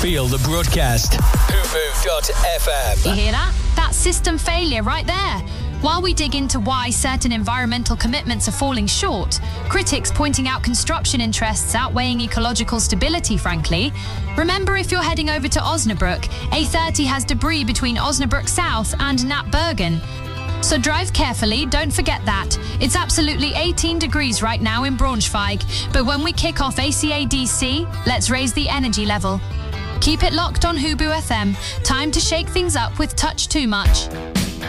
Feel the broadcast. Hoopoo.fm. You hear that? That's system failure right there. While we dig into why certain environmental commitments are falling short, critics pointing out construction interests outweighing ecological stability, frankly. Remember, if you're heading over to Osnabrück, A30 has debris between Osnabrück South and Knapp Bergen. So drive carefully, don't forget that. It's absolutely 18 degrees right now in Braunschweig, but when we kick off ACADC, let's raise the energy level. Keep it locked on Hooboo FM. Time to shake things up with Touch Too Much.